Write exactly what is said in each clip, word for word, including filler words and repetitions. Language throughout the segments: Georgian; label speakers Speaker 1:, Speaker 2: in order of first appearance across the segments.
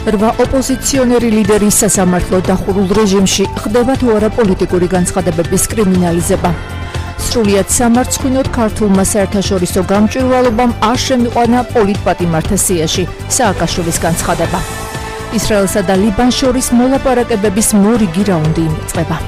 Speaker 1: რვა ოპოზიციონერი ლიდერის სასამართლო დახურულ რეჟიმში ხდება თუ არა პოლიტიკური განცხადებების კრიმინალიზება. სრულიად სამარცხვინოდ ქართულმა საერთაშორისო გამჭვირვალობამ არ შემიყვანა პოლიტპატიმართა სიაში სააკაშვილის განცხადება. ისრაელსა და ლიბანს შორის მოლაპარაკებების მორიგი რაუნდი იწყება.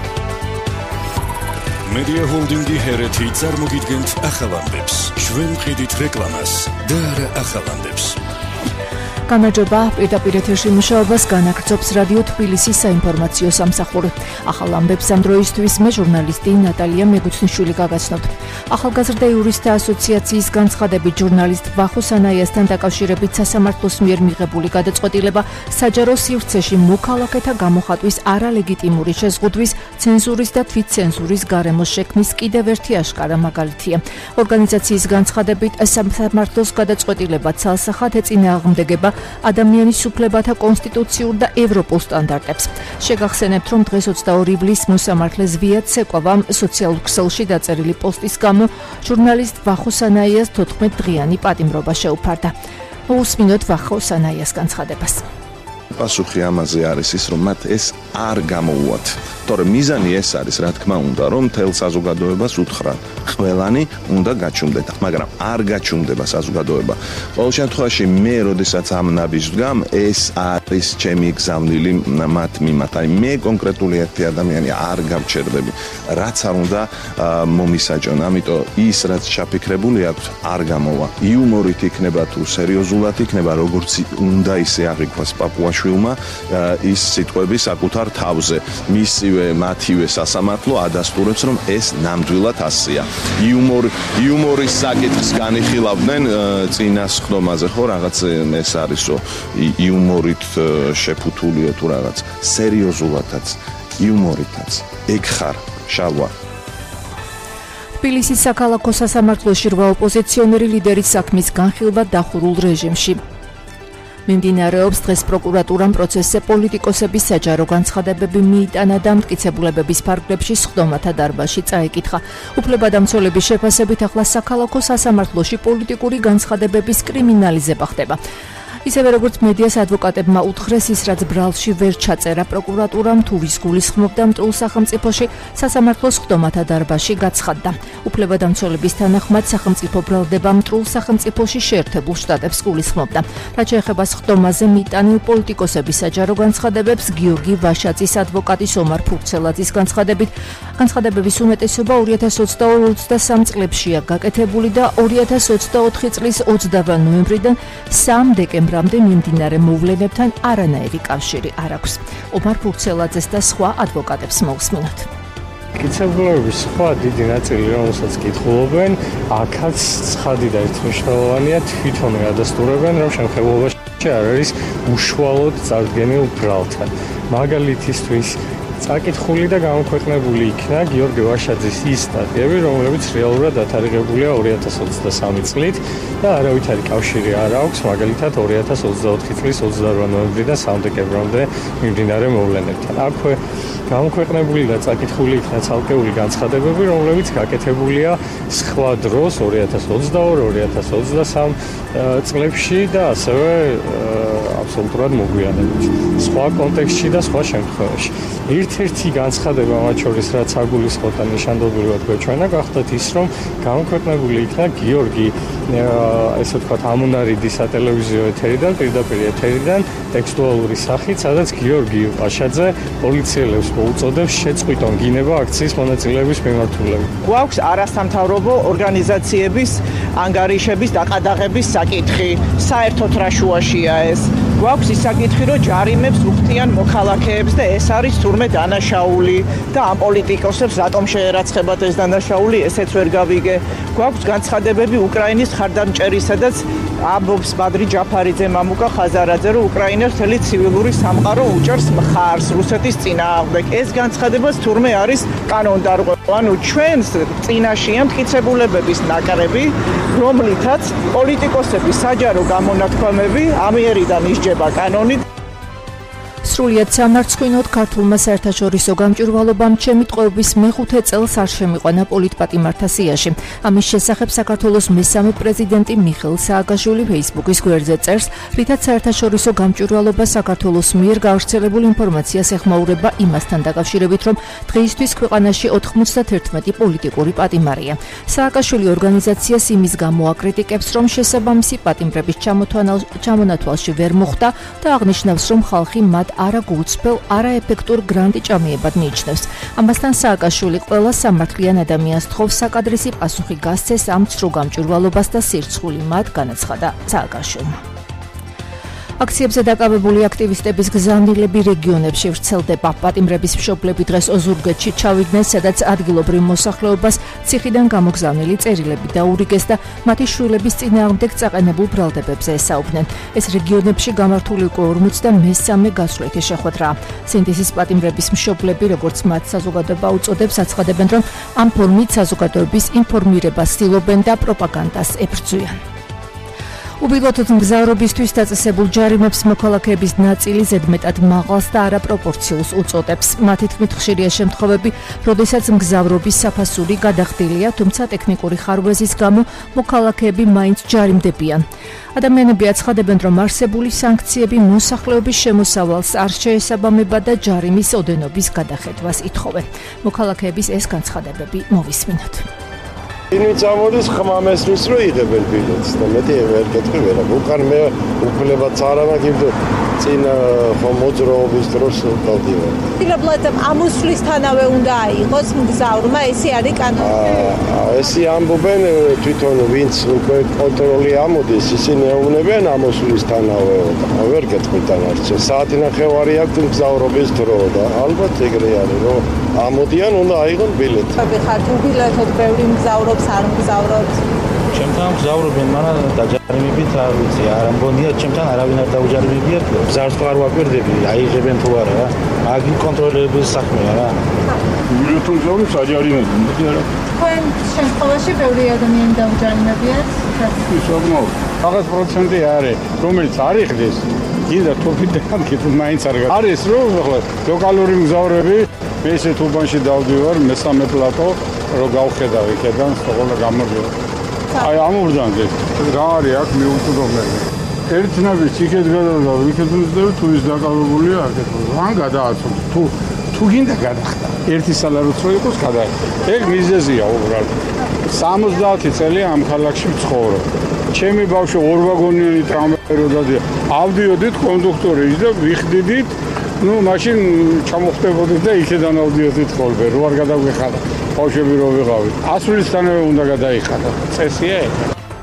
Speaker 2: Media Holding-ი ჰერეთი წარმოგიდგენთ ახალამდებს. ჩვენ ვყიდით რეკლამას და არა ახალამდებს.
Speaker 1: გამარჯობა, პირდაპირ ეთერში მუშაობას განაგრძობს რადიო თბილისის საინფორმაციო სამსახური. ახალ ამბებს ამ დროისთვის მე ჟურნალისტი ნატალია მეგუცნიშვილი გაგაცნობთ. ახალგაზრდა იურისტთა ასოციაციის განცხადებით ჟურნალისტ ვახო სანაიასთან დაკავშირებით სასამართლოს მიერ მიღებული გადაწყვეტილება საჯარო სივრცეში მოქალაქეთა გამოხატვის არალეგიტიმური შეზღუდვის, ცენზურის და თვითცენზურის გარემოს შექმნის კიდევ ერთი აშკარა მაგალითია. ორგანიზაციის განცხადებით სასამართლოს გადაწყვეტილება ცალსახად ეწინააღმდეგება ადამიანის უფლებათა კონსტიტუციურ და ევროპულ სტანდარტებს. შეგახსენებთ, რომ დღეს ოცდაორი ივლისს მოსამართლეს ვია ცეკვავამ სოციალურ ქსელში დაწერილი პოსტის გამო ჟურნალისტ ვახო სანაიას თოთხმეტ დღიანი პატიმრობა შეუფარდა. მოусმინოთ ვახო სანაიას განცხადებას.
Speaker 3: პასუხი ამაზე არის ის, რომ მათ ეს არ გამოუვათ. თორემ მიზანი ეს არის, რა თქმა უნდა, რომ მთელ საზოგადოებას უთხრან, ყველანი უნდა გაჩუმდეთ, მაგრამ არ გაჩუმდება საზოგადოება. ყოველ შემთხვევაში მე, როდესაც ამ ნაბიჯს ვდგამ, ეს არის ჩემი გზავნილი მათ მიმართ. აი მე კონკრეტული ერთი ადამიანი არ გავჩერდები, რაც არ უნდა მომისაჯონ. ამიტომ ის, რაც ჩაფიქრებული აქვს, არ გამოვა. იუმორით იქნება თუ სერიოზულად იქნება, როგორც უნდა ისე აღიქვას პაპუაშვილმა ის სიტყვები საკუთარ თავზე. მისივე მათივე სასამართლო ადასტურებს, რომ ეს ნამდვილად ასეა. იუმორ იუმორის საკითხს განიხილავდნენ წინა სხდომაზე, ხო, რაღაც ეს არისო, იუმორით შეფუთულიო თუ რაღაც, სერიოზულადაც, იუმორითაც. ეგ ხარ, შალვა.
Speaker 1: თბილისის საქალაქო სასამართლოში რვა ოპოზიციონერი ლიდერის საქმის განხილვა დახურულ რეჟიმში. მიმდინარეობს დღეს პროკურატურამ პროცესზე პოლიტიკოსების საჯარო განცხადებები მიიტანა და მტკიცებულებების ფარგლებში სხდომათა დარბაზში წაეკითხა. უფლებადამცველების შეფასებით ახლა საქალაქო სასამართლოში პოლიტიკური განცხადებების კრიმინალიზება ხდება. ისევე როგორც მედიას ადვოკატებმა უთხრეს, ის რაც ბრალში ვერ ჩაწერა პროკურატურამ თუ ვის გულისხმობდა მტრულ სახელმწიფოში, სასამართლოს სხდომათა დარბაზში გაცხადდა. უფლებადამცველების თანახმად სახელმწიფო ბრალდება მტრულ სახელმწიფოში შეერთებულ შტატებს გულისხმობდა. რაც შეეხება სხდომაზე მიტანილ პოლიტიკოსების საჯარო განცხადებებს, გიორგი ვაშაძის ადვოკატის ომარ ფურცელაძის განცხადებით, განცხადებების უმეტესობა ორი ათას ოცდაორი ოცდასამ წლებშია გაკეთებული და ორი ათას ოცდაოთხი წლის ოცდავა ნოემბრიდან სამ დეკემბრამდე მიმდინარე მოვლენებთან არანაირი კავშირი არ აქვს. ომარ ფურცელაძეს და სხვა ადვოკატებს მოусმინოთ.
Speaker 4: მტკიცებულების სხვა დიდი ნაწილი, რომელსაც კითხულობენ, აქაც ცხადი და ერთმნიშვნელოვანია, თვითონ ადასტურებენ, რომ შემთხვევაში არ არის უშუალოდ წარდგენილ ბრალთან. მაგალითისთვის წაკითხული და გამოქვეყნებული იქნა გიორგი ვაშაძის ის სტატიები, რომლებიც რეალურად დათარიღებულია ორი ათას ოცდასამი წლით და არავითარი კავშირი არ აქვს, მაგალითად ორი ათას ოცდაოთხი წლის ოცდაორი ნოემბრიდან სამ დეკემბრამდე მიმდინარე მოვლენებთან. აქვე გამოქვეყნებული და წაკითხული იქნა ცალკეული განცხადებები, რომლებიც გაკეთებულია სხვა დროს ორი ათას ოცდაორი ორი ათას ოცდასამ წლებში და ასევე აბსოლუტურად მოგვიანებით. სხვა კონტექსტში და სხვა შემთხვევაში. ერთ-ერთი განცხადება მათ შორის, რაც აგულისხმოთ და ნიშანდობლივად გვეჩვენა, გახდათ ის, რომ გამოქვეყნებული იქნა გიორგი, ესე ვთქვათ, ამონარიდის სატელევიზიო ეთერიდან, პირდაპირ ეთერიდან ტექსტუალური სახით, სადაც გიორგი ვაშაძე პოლიციელებს მოუწოდებს შეწყვიტონ გინება აქციის მონაწილეების მიმართულებით.
Speaker 5: გვაქვს არასამთავრობო ორგანიზაციების ანგარიშების დაყადაღების საკითხი. საერთოდ რა შუაშია ეს? გვაქვს ის საკითხი, რომ ჯარიმებს უხდიან მოქალაქეებს და ეს არის თურმე დანაშაული და ამ პოლიტიკოსებს რატომ შეერაცხებათ ეს დანაშაული, ესეც ვერ გავიგე. გვაქვს განცხადებები უკრაინის ხარდამჭერის, სადაც ამბობს ბადრი ჯაფარიძე, მამუკა ხაზარაძე, რომ უკრაინას მთელი ცივილური სამყარო უჭერს მხარს რუსეთის წინააღმდეგ. ეს განცხადებაც თურმე არის კანონდარღვევა. ანუ ჩვენს წინაშია მტკიცებულებების ნაკრები, რომლითაც პოლიტიკოსების საჯარო გამონათქვამები ამიერიდან ისჯება კანონით.
Speaker 1: სრულიად სამარცხვინოდ ქართულმა საერთაშორისო გამჭვირვალობამ ჩემი ტყვეობის მეხუთე წელს არ შემიყვანა პოლიტპატიმართა სიაში. ამის შესახებ საქართველოს მესამე პრეზიდენტი მიხეილ სააკაშვილი Facebook-ის გვერდზე წერს, რითაც საერთაშორისო გამჭვირვალობა საქართველოს მიერ გავრცელებულ ინფორმაციას ეხმაურება იმასთან დაკავშირებით, რომ დღეისთვის ქვეყანაში ოთხმოცდაერთი პოლიტიკური პატიმარია. სააკაშვილი ორგანიზაციას იმის გამო აკრიტიკებს, რომ შესაბამისი პატიმრების ჩამონათვალში ვერ მოხვდა და აღნიშნავს, რომ ხალხი მათ არა გულწრფელ, არაეფექტურ გრანტიჭამიებად მიიჩნევს. ამასთან სააკაშვილი ყველა სამართლიან ადამიანს თხოვს საკადრისი პასუხი გასცეს ამ ცრუ გამჭვირვალობას და სირცხული მათ, განაცხადა სააკაშვილმა. აქციებზე დაკავებული აქტივისტების გზავნილები რეგიონებში ვრცელდება. პატიმრების მშობლები დღეს ოზურგეთში ჩავიდნენ, სადაც ადგილობრივ მოსახლეობას ციხიდან გამოგზავნილი წერილები დაურიგეს და მათი შვილების წინააღმდეგ წაყენებულ ბრალდებებზე ესაუბნენ. ეს რეგიონებში გამართული უკვე ორმოცდამესამე გასვლითი შეხვედრაა. სინდისის პატიმრების მშობლები, როგორც მათ საზოგადოება უწოდებს, აცხადებენ, რომ ამ ფორმით საზოგადოების ინფორმირებას ცდილობენ და პროპაგანდას ებრძვიან. უპილოტოდ მგზავრობისთვის დაწესებულ ჯარიმებს მოქალაქეების ნაწილი ზედმეტად მაღალს და არაპროპორციულს უწოდებს. მათი თქმით, ხშირია შემთხვევები, როდესაც მგზავრობის საფასური გადახდილია, თუმცა ტექნიკური ხარვეზის გამო მოქალაქეები მაინც ჯარიმდებიან. ადამიანები აცხადებენ, რომ არსებული სანქციები მოსახლეობის შემოსავალს არ შეესაბამება და ჯარიმის ოდენობის გადახედვას ითხოვენ. მოქალაქეების ეს განცხადებები მოვისმინოთ.
Speaker 6: ინვით წამოდის ხმამესმის რო იღებენ ბილეთს და მეტი ვერ გეტყვი ვერა. უკან მე უფლებაც არა მაქვს, წინ ხომ მოძრაობის დროს დავდივარ.
Speaker 7: პირობლად ამოსვლისთანავე უნდა აიღოს მგზავრმა, ესე არის კანონი.
Speaker 6: აა ესე ამბობენ თვითონ ვინც უკვე კონტროლი ამოდის, ისინი ეუბნებიან ამოსვლისთანავე. ვერ გეტყვი თანაც. საათი ნახევარი აქვს მგზავრობის დრო და ალბათ ეგრე არის, რომ ამოდიან უნდა აიღონ ბილეთი.
Speaker 7: ხართ უბილეთოდ ბევრი მგზავრობს არ მგზავრობთ.
Speaker 8: ჩემთან მგზავრობენ, მაგრამ დაჯარიმებით არ ვიცი, არ ამბონია, ჩემთან არავინ არ დაუჯარიმებიათ. მგზავრს არ ვაპირდები, აიღებენ თუ არა რა. აგი კონტროლერების საქმეა რა.
Speaker 6: ბილეთო მგზავრობს აჯარიმებენ, მეტი არა.
Speaker 7: თქვენ შემთხვევაში ბევრი ადამიანი დაუჯარიმებიათ?
Speaker 6: ისოგნო. რაღაც პროცენტი არის, რომელიც არ იხდეს. კიდე თოფიდან კიდე მაინც არ გაქვს. არის რომ ლოკალური მგზავრები, მე ესე თუბანში დავდივარ, მესამე პლატო რო გავხედავ იქიდან, სწორად გამოდიოდი. აი ამურდანზე. რა არის აქ მიუწვდომელი. ერთი ნაბიჯი იქეთ გადავიდა, იქეთ მისდევ თუ ის დაკავებულია აქეთ. რან გადააცვო თუ თუ გინდა გადახდა. ერთი სალაროც რო იყოს გადაიხდა. ეგ მიზეზია უბრალოდ. სამოცდაათი წელი ამ ქალაქში ვცხოვრობ. ჩემი ბავშვი ორ ვაგონიანი ტრამვაი რო დადია. ავდიოდით კონდუქტორი და ვიხდიდით. ნუ მაშინ ჩამოხდებოდით და იქიდან ავდიოდით ხოლმე. რო არ გადაგვეხადა. ბავშვები რო ვიყავით. ასვლისთანავე უნდა გადაიხადა. წესია ეგ.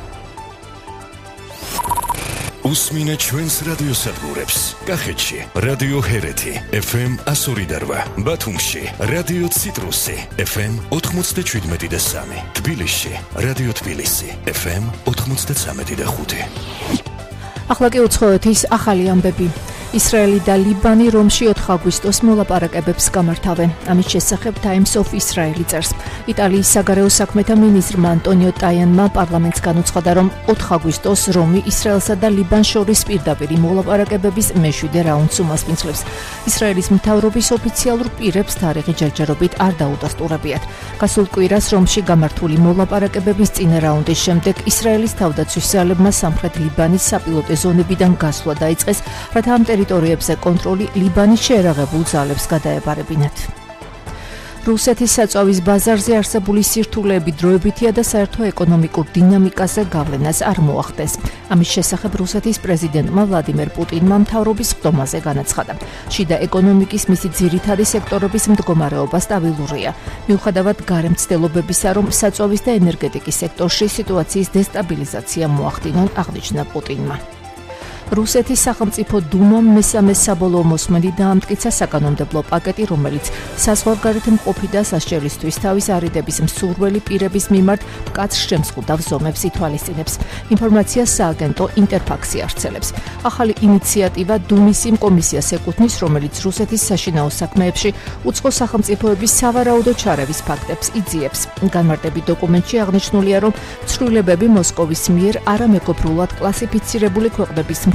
Speaker 2: უსმინე ჩვენს რადიოსადგურებს. კახეთში რადიო ჰერეთი ეფ ემ εκατო ორი და რვა, ბათუმში რადიო ციტრუსი ეფ ემ ოთხმოცდაშვიდმეტი და სამი, თბილისში რადიო თბილისი ეფ ემ ოთხმოცდაცამეტი და ხუთი.
Speaker 1: ახლა კი უცხოეთის ახალი ამბები. ისრაელი და ლიბანი რომში ოთხ აგვისტოს მოლაპარაკებებს გამართავენ. ამის შესახებ Times of Israel წერს. იტალიის საგარეო საქმეთა მინისტრმა ანტონიო ტაიანმა პარლამენტს განუცხადა, რომ ოთხ აგვისტოს რომი ისრაელსა და ლიბანს შორის პირდაპირი მოლაპარაკებების მეშვიდე რაუნდს უმასპინძლებს. ისრაელის მთავრობის ოფიციალურ პირებს თარიღი ჯერჯერობით არ დაუდასტურებიათ. გასულ კვირას რომში გამართული მოლაპარაკებების წინა რაუნდის შემდეგ ისრაელის თავდაცვის ძალებმა სამხრეთ ლიბანის საპილოტე ზონებიდან გასვლა დაიწყეს, რათა ამ ტერიტორიებზე კონტროლი ლიბანის შეერაღებულ ძალებს გადაებარებინათ. რუსეთის საწვავის ბაზარზე არსებული სირთულეები დროებითია და საერთო ეკონომიკურ დინამიკაზე გავლენას არ მოახდენს. ამის შესახებ რუსეთის პრეზიდენტმა ვლადიმერ პუტინმა მთავრობის ხდომაზე განაცხადა. შიდა ეკონომიკის მისი ძირითადი სექტორების მდგომარეობა სტაბილურია. მიუხედავად გარე მცდელობებისა, რომ საწვავის და ენერგეტიკის სექტორში სიტუაციის დესტაბილიზაცია მოახდინონ, აღნიშნა პუტინმა. რუსეთის სახელმწიფო დუმამ მესამე საბოლოო მოსმენით დაამტკიცა საკანონმდებლო პაკეტი, რომელიც საზღვარგარეთ მყოფი და სასჯელისთვის თავის არიდების მსურველი პირების მიმართ მკაცრ შემზღუდავ ზომებს ითვალისწინებს. ინფორმაციას სააგენტო ინტერფაქსი არსებობს. ახალი ინიციატივა დუმის იმ კომისიას ეკუთვნის, რომელიც რუსეთის საშინაო საქმეებში უცხო სახელმწიფოების სავარაუდო ჩარევის ფაქტებს იძიებს. განმარტებით დოკუმენტში აღნიშნულია, რომ ცვლილებები მოსკოვის მიერ არამეგობრულად კლასიფიცირებული ქვეყნების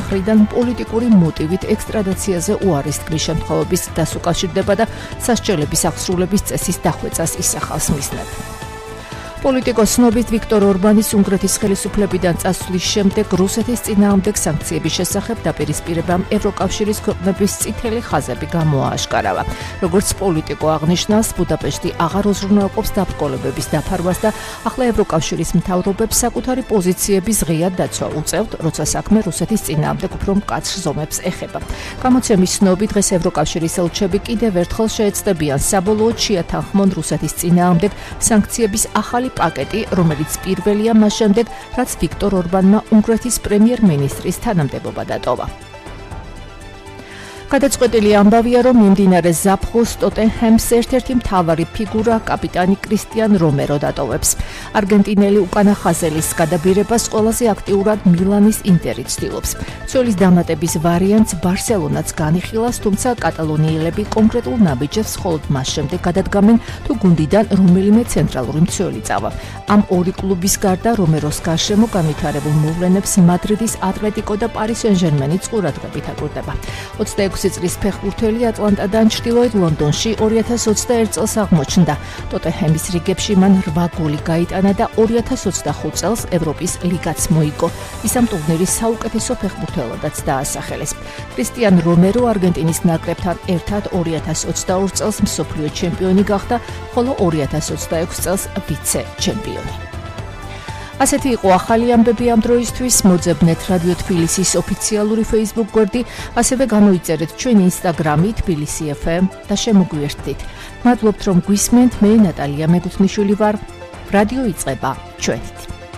Speaker 1: მხრიდან პოლიტიკური მოტივით ექსტრადაციაზე უარის თქმის შემთხვევების დასუკავშირდება და სასჯელების აღსრულების წესის დახვეწას ისახავს მისნად. პოლიტიკოს ცნობით ვიქტორ ორბანის უნგრეთის ხელისუფლებიდან წასვლის შემდეგ რუსეთის წინააღმდეგ სანქციების შესახებ დაპირისპირებამ ევროკავშირის ქვეყნების წითელი ხაზები გამოააშკარავა. როგორც პოლიტიკო აღნიშნავს, ბუდაპეშტი აღარ უზრუნველყოფს დაბრკოლებების დაფარვას და ახლა ევროკავშირის მთავრობებს საკუთარი პოზიციების ღიად დაცვა უწევთ, როცა საქმე რუსეთის წინააღმდეგ უფრო მკაცრ ზომებს ეხება. გამოცემის ცნობით დღეს ევროკავშირის ელჩები კიდევ ერთხელ შეეცდებიან საბოლოოდ შეათანხმონ რუსეთის წინააღმდეგ სანქციების ახალი პაკეტი, რომელიც პირველია მას შემდეგ, რაც ვიქტორ ორბანმა უნგრეთის პრემიერ-მინისტრის თანამდებობა დატოვა. გადაწყვეტილი ამბავია, რომ მიმდინარე ზაფხულს ტოტენჰემს ერთ-ერთი მთავარი ფიგურა კაპიტანი კრისტიან რომერო დატოვებს. არგენტინელი უკანა ხაზელის გადაბირებას ყველაზე აქტიურად მილანის ინტერი ცდილობს. ცოლის დამატების ვარიანტს ბარსელონაც განიხილავს, თუმცა კატალონიელები კონკრეტულ ნაბიჯებს მხოლოდ მას შემდეგ გადადგამენ, თუ გუნდიდან რომელიმე ცენტრალური მცველი წავა. ამ ორი კლუბის გარდა რომეროს გარშემო განვითარებულ მოვლენებს მადრიდის ატლეტიკო და პარი სენ-ჟერმენიც ყურადღებით აკურდება. ოცდაექვსი წლის ფეხბურთელი ატლანტადან ჩრდილოეთ ლონდონში ორი ათას ოცდაერთ წელს აღმოჩნდა. ტოტენჰემის რიგებში მან რვა გოლი გაიტანა და ორი ათას ოცდახუთ წელს ევროპის ლიგაც მოიგო. ის ამ ტურნირის საუკეთესო ფეხბურთელადაც დაასახელეს. კრისტიან რომერო არგენტინის ნაკრებთან ერთად ორი ათას ოცდაორ წელს მსოფლიო ჩემპიონი გახდა, ხოლო ორი ათას ოცდაექვსი წელს ვიცე ჩემპიონი. ასეთი იყო ახალი ამბები ამ დროისთვის. მოძებნეთ რადიო თბილისის ოფიციალური Facebook გვერდი, ასევე გამოიწერეთ ჩვენი Instagram-ი თბილისი ეფ ემ და შემოგვიერთდით. მადლობთ რომ გვისმენთ, მე ნატალია მედუთნიშვილი ვარ. რადიო იწყება ჩვენით.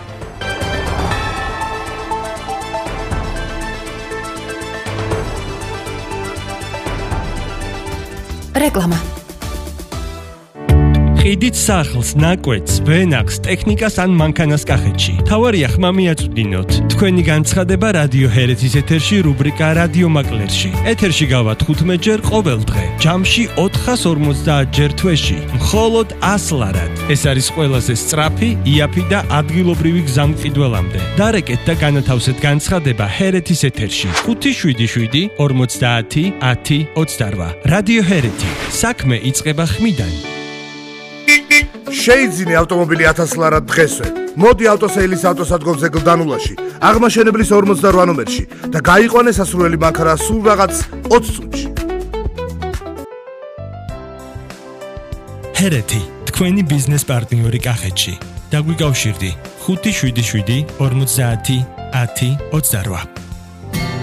Speaker 9: რეკლამა
Speaker 10: ყიდით სახლს, ნაკვეთს, ვენახს, ტექნიკას ან მანქანას კახეთში. თავარია ხმა მიაწვდინოთ. თქვენი განცხადება რადიო ჰერეთის ეთერში რუბრიკა რადიო მაკლერში. ეთერში გავართ ხუთმეტ ჯერ ყოველ დღე. ჯამში ოთხას ორმოცდაათ ჯერ თვეში. მხოლოდ ას ლარად. ეს არის ყველაზე სწრაფი, იაფი და ადგილობრივი გზამყიდველამდე. დარეკეთ და განათავსეთ განცხადება ჰერეთის ეთერში. ხუთი შვიდი შვიდი ორმოცდაათი ათი ოცდარვა. რადიო ჰერეთი. საქმე იწყება ხმიდან.
Speaker 11: შეიძინე ავტომობილი ათას ლარად დღესვე. მოდი ავტოსეილის ავტოსადგომზე გლდანულაში, აღმაშენებლის ორმოცდარვა ნომერში და გაიყვანე სასურველი მანქანა სულ რაღაც ოცი წუთში.
Speaker 10: ჰერეთი, თქვენი ბიზნეს პარტნიორი კახეთში. დაგვიკავშირდი ხუთი შვიდი შვიდი ორმოცდაათი ათი ოცდარვა.